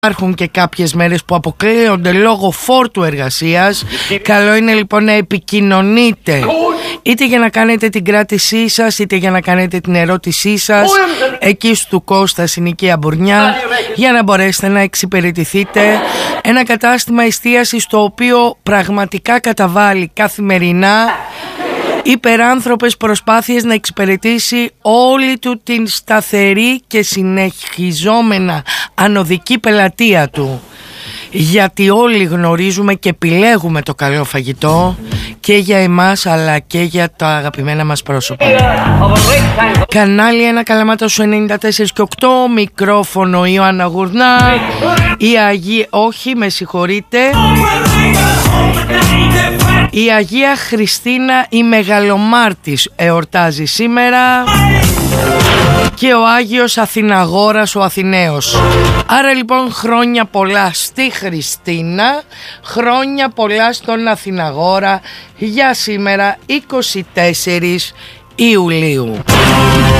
Υπάρχουν και κάποιες μέρες που αποκλείονται λόγω φόρτου εργασίας. Καλό είναι λοιπόν να επικοινωνείτε, είτε για να κάνετε την κράτησή σας, είτε για να κάνετε την ερώτησή σας εκεί στο Κώστα στην Οικία Μπουρνιά, για να μπορέσετε να εξυπηρετηθείτε. Ένα κατάστημα εστίασης το οποίο πραγματικά καταβάλει καθημερινά υπεράνθρωπες προσπάθειες να εξυπηρετήσει όλη του την σταθερή και συνεχιζόμενα ανωδική πελατεία του. Γιατί όλοι γνωρίζουμε και επιλέγουμε το καλό φαγητό και για εμάς αλλά και για τα αγαπημένα μας πρόσωπα. Κανάλι 1 Καλαμάτος 94,8, μικρόφωνο Ιωάννα Γουρνά. Η Αγία, όχι με συγχωρείτε, η Αγία Χριστίνα η Μεγαλομάρτης εορτάζει σήμερα και ο Άγιος Αθηναγόρας ο Αθηναίος. Άρα λοιπόν χρόνια πολλά στη Χριστίνα, χρόνια πολλά στον Αθηναγόρα για σήμερα 24 Ιουλίου.